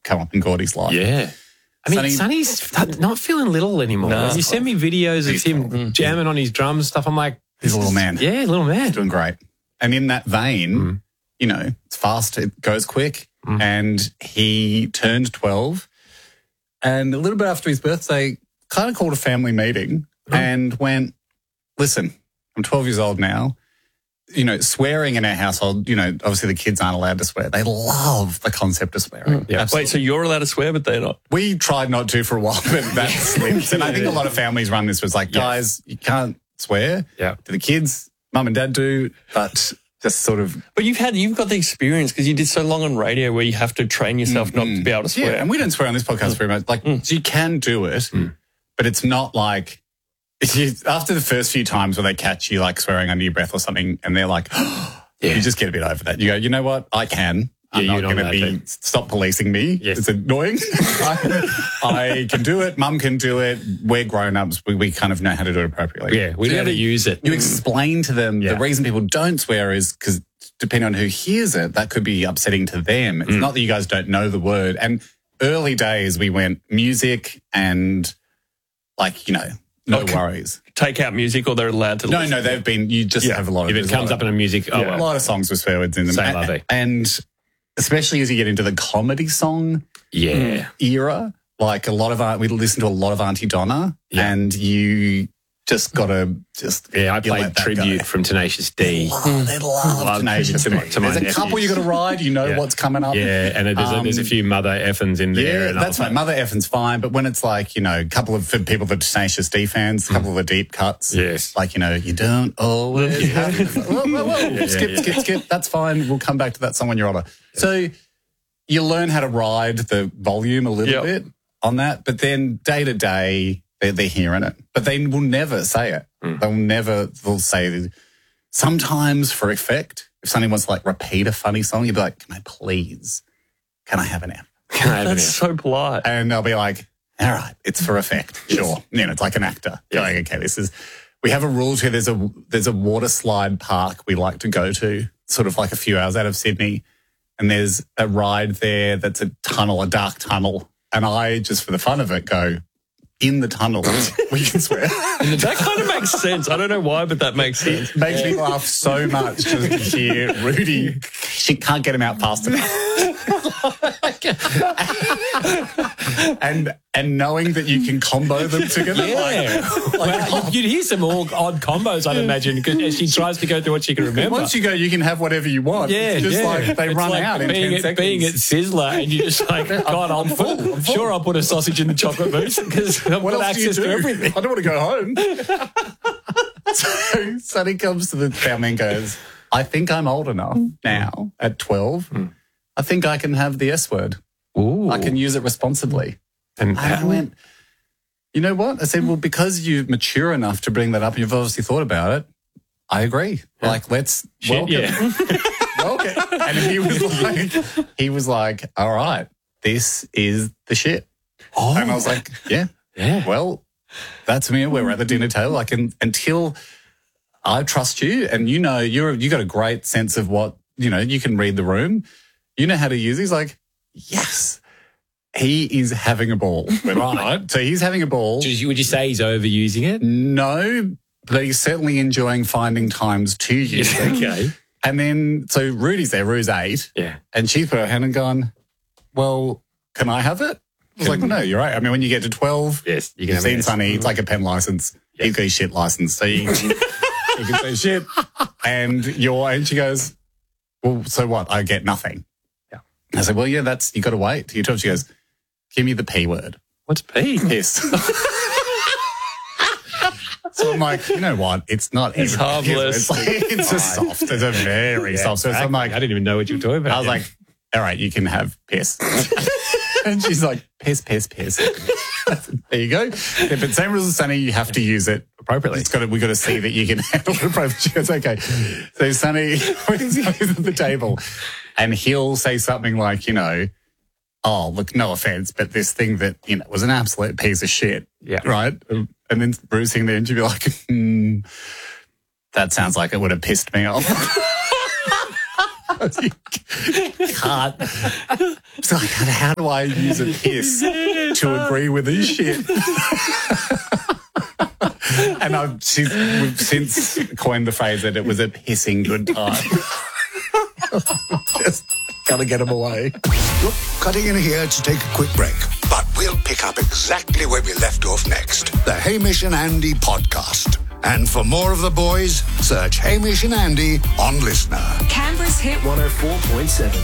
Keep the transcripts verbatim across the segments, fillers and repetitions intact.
come up in Gordy's life. Yeah. I mean, Sonny- Sonny's not feeling little anymore. No. You send me videos of him Mm. jamming on his drums and stuff. I'm like, He's a little man. yeah, little man. Doing great. And in that vein, Mm. you know, it's fast, it goes quick. And he turned twelve. And a little bit after his birthday, kind of called a family meeting and went, listen, I'm twelve years old now. You know, swearing in our household, you know, obviously the kids aren't allowed to swear. They love the concept of swearing. Yeah. Wait, so you're allowed to swear, but they're not? We tried not to for a while, but that slipped. And I think a lot of families run this was like, guys, you can't swear. Yeah. To the kids, mum and dad do, but just sort of. But you've had, you've got the experience because you did so long on radio where you have to train yourself not to be able to swear. Yeah, and we don't swear on this podcast very much. Like, so you can do it, but it's not like, you, after the first few times where they catch you like swearing under your breath or something and they're like, you just get a bit over that. You go, you know what? I can. I'm Yeah, not you're not going to be, allowed to. stop policing me. Yes. It's annoying. I, I can do it. Mum can do it. We're grown-ups. We, we kind of know how to do it appropriately. Yeah, we So know how to use it. You explain to them Yeah. the reason people don't swear is because depending on who hears it, that could be upsetting to them. It's not that you guys don't know the word. And early days, we went music and like, you know, no Okay. worries. Take out music or they're allowed to No, listen. no, they've been, you just Yeah. have a lot of If it there's a comes lot up of- in a music, oh, a well. lot of songs with swear words in them. Say and, lovey. and especially as you get into the comedy song yeah. era, like a lot of, our- we listen to a lot of Auntie Donna Yeah. and you just got to just. Yeah, I you played let that Tribute go. from Tenacious D. Oh, they love Love Tenacious to D. my- to my There's a nephews. couple you got to ride. You know Yeah. what's coming up. Yeah, and there's, a, there's a Um, few Mother Effins in there. Yeah, and that's I right. was Mother Effing's fine, but when it's like, you know, a couple of for people that are Tenacious D fans, a couple of the deep cuts. Yes. Like, you know, you don't always have to. Whoa, whoa, whoa. skip, yeah. skip, skip. That's fine. We'll come back to that song when you're older. So you learn how to ride the volume a little Yep. bit on that, but then day to day, they're, they're hearing it. But they will never say it. They'll never, they'll say, sometimes for effect, if somebody wants to like repeat a funny song, you'll be like, can I please, can I have an F? Can I have That's an so polite. And they'll be like, all right, it's for effect. Sure. You know, it's like an actor going, okay, this is, we have a rule here. There's a, there's a water slide park we like to go to, sort of like a few hours out of Sydney. And there's a ride there that's a tunnel, a dark tunnel. And I just for the fun of it go, in the tunnel, we can swear. That kind of makes sense. I don't know why, but that makes sense. Makes me laugh so much just to hear Rudy. She can't get him out fast enough. and and knowing that you can combo them together. Yeah. Like, like, Well, you'd hear some odd, odd combos, I'd imagine, because she tries to go through what she can remember. once you go, you can have whatever you want. yeah, it's just yeah. like they It's run like out in being ten at, seconds. Being at Sizzler and you're just like, God, I'm full. Sure, I'll put a sausage in the chocolate mousse because I've what got else do you access do? to everything. I don't want to go home. So Sonny comes to the family and goes, I think I'm old enough now at twelve. I think I can have the S word. Ooh. I can use it responsibly. And And I went, you know what? I said, well, because you're mature enough to bring that up and you've obviously thought about it, I agree. Like, let's Shit, welcome. yeah. welcome. And he was like, he was like, all right, this is the shit. Oh. And I was like, yeah, Yeah. well, that's me. We're at the dinner table. I can, until I trust you and you know, you're, you got a great sense of what, you know, you can read the room. You know how to use it. He's like, yes. He is having a ball. Right. So he's having a ball. Would you, would you say he's overusing it? No, but he's certainly enjoying finding times to use it. Okay. And then, so Rudy's there, Rudy's eight. Yeah. And she's put her hand and gone, well, can I have it? I was like, no, you're right. I mean, when you get to twelve, Yes. You can you've have seen it. Sonny, it's like a pen license. He's got his shit license. So you, you can say shit. And you're, and she goes, well, so what? I get nothing. Yeah. I said, well, yeah, that's, you got to wait till you twelve. She goes, give me the P word. What's P? Piss. So I'm like, you know what? It's not. It's even- harmless. It's, like, it's a soft. It's a very soft. So I'm like, I didn't even know what you were talking about. I was like, all right, you can have piss. And she's like, piss, piss, piss. There you go. Yeah, but same rules as Sonny, you have to use it appropriately. It's got to, we've got to see that you can handle it appropriately. She goes, okay. So Sonny, when he's at the table, and he'll say something like, you know, oh, look, no offense, but this thing that, you know, was an absolute piece of shit. Yeah. Right? And then Bruce sitting there and she'd be like, hmm, that sounds like it would have pissed me off. You can't. It's like, how do I use a piss to agree with this shit? And I've she's, we've since coined the phrase that it was a pissing good time. Just gotta get them away. Look, cutting in here to take a quick break. But we'll pick up exactly where we left off next. The Hamish and Andy podcast. And for more of the boys, search Hamish and Andy on Listener. Canberra's Hit one oh four point seven.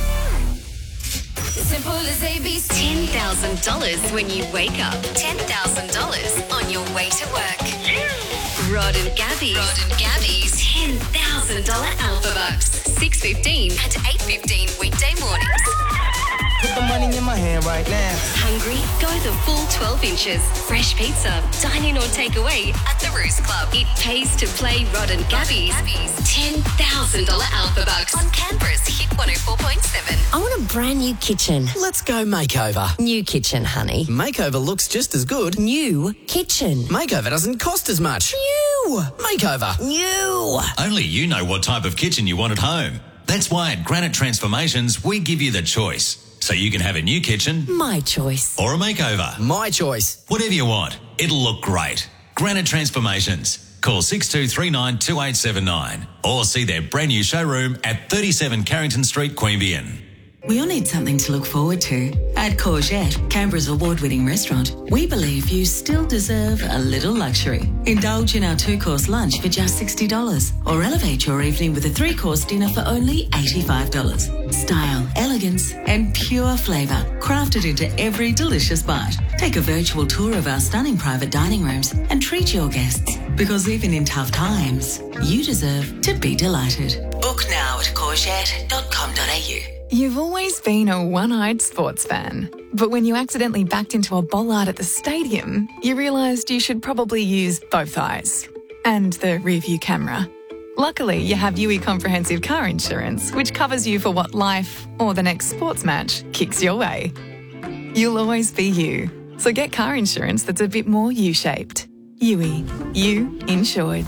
Simple as A B C. ten thousand dollars when you wake up. ten thousand dollars on your way to work. Rod and Gabby's. Rod and Gabby's ten thousand dollars Alpha Bucks. six fifteen and eight fifteen weekday mornings. Put the money in my hand right now. Hungry? Go the full twelve inches. Fresh pizza. Dine in or take away at the Roost Club. It pays to play Rod and Gabby's. ten thousand dollars Alpha Bucks on Canberra's Hit one oh four point seven. I want a brand new kitchen. Let's go makeover. New kitchen, honey. Makeover looks just as good. New kitchen. Makeover doesn't cost as much. New. Makeover. New. Only you know what type of kitchen you want at home. That's why at Granite Transformations, we give you the choice. So you can have a new kitchen. My choice. Or a makeover. My choice. Whatever you want. It'll look great. Granite Transformations. Call six two three nine two eight seven nine or see their brand new showroom at thirty-seven Carrington Street, Queanbeyan. We all need something to look forward to. At Courgette, Canberra's award-winning restaurant, we believe you still deserve a little luxury. Indulge in our two-course lunch for just sixty dollars or elevate your evening with a three-course dinner for only eighty-five dollars. Style, elegance and pure flavour crafted into every delicious bite. Take a virtual tour of our stunning private dining rooms and treat your guests, because even in tough times, you deserve to be delighted. Book now at courgette dot com dot a u. You've always been a one-eyed sports fan, but when you accidentally backed into a bollard at the stadium, you realised you should probably use both eyes and the rear-view camera. Luckily, you have U I Comprehensive Car Insurance, which covers you for what life or the next sports match kicks your way. You'll always be you, so get car insurance that's a bit more U-shaped. U I, you insured.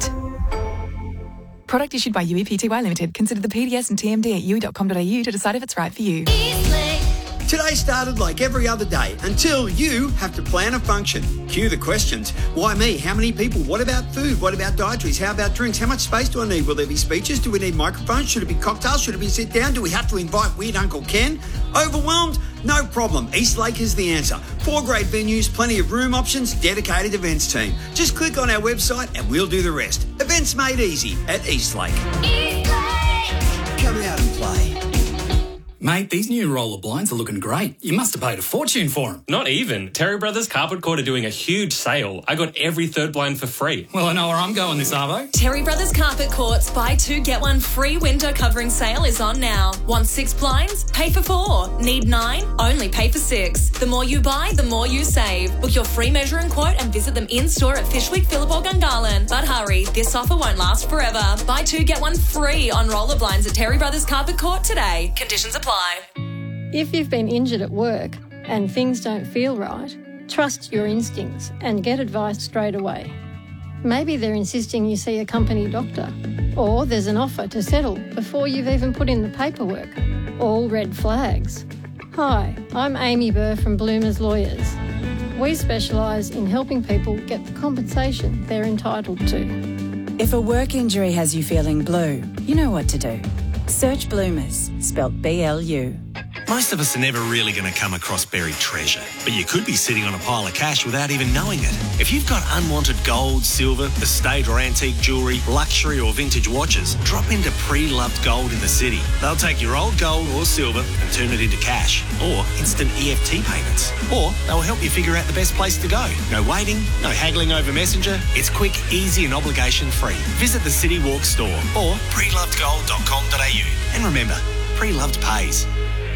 Product issued by U I Pty Limited. Consider the P D S and T M D at u i dot com dot a u to decide if it's right for you. Today started like every other day until you have to plan a function. Cue the questions. Why me? How many people? What about food? What about dietaries? How about drinks? How much space do I need? Will there be speeches? Do we need microphones? Should it be cocktails? Should it be sit down? Do we have to invite weird Uncle Ken? Overwhelmed? No problem. Eastlake is the answer. Four great venues, plenty of room options, dedicated events team. Just click on our website and we'll do the rest. Events made easy at Eastlake. Eastlake! Come out and play. Mate, these new roller blinds are looking great. You must have paid a fortune for them. Not even. Terry Brothers Carpet Court are doing a huge sale. I got every third blind for free. Well, I know where I'm going this arvo. Terry Brothers Carpet Court's buy two, get one free window covering sale is on now. Want six blinds? Pay for four. Need nine? Only pay for six. The more you buy, the more you save. Book your free measure and quote and visit them in-store at Fishwick, Phillip or Gungahlin. But hurry, this offer won't last forever. Buy two, get one free on roller blinds at Terry Brothers Carpet Court today. Conditions apply. If you've been injured at work and things don't feel right, trust your instincts and get advice straight away. Maybe they're insisting you see a company doctor, or there's an offer to settle before you've even put in the paperwork. All red flags. Hi, I'm Amy Burr from Bloomers Lawyers. We specialise in helping people get the compensation they're entitled to. If a work injury has you feeling blue, you know what to do. Search Bloomers, spelt B L U. Most of us are never really going to come across buried treasure, but you could be sitting on a pile of cash without even knowing it. If you've got unwanted gold, silver, estate or antique jewellery, luxury or vintage watches, drop into Pre-Loved Gold in the city. They'll take your old gold or silver and turn it into cash, or instant E F T payments. Or they'll help you figure out the best place to go. No waiting, no haggling over Messenger. It's quick, easy and obligation free. Visit the City Walk store or pre loved gold dot com dot a u. And remember, Pre-Loved pays.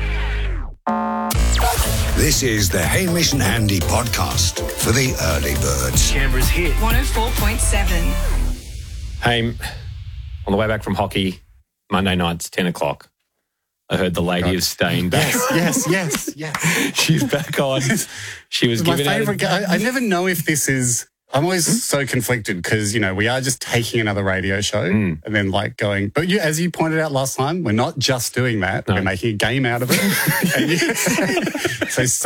This is the Hamish and Andy podcast for the early birds. Canberra's Hit one oh four point seven. Hey, on the way back from hockey, Monday nights, ten o'clock, I heard the lady is staying back. Yes, yes, yes, yes. She's back on. She was my giving favourite. out a- I, I never know if this is I'm always so conflicted because, you know, we are just taking another radio show Mm. and then like going, but you, as you pointed out last time, we're not just doing that. No. We're making a game out of it. And you- so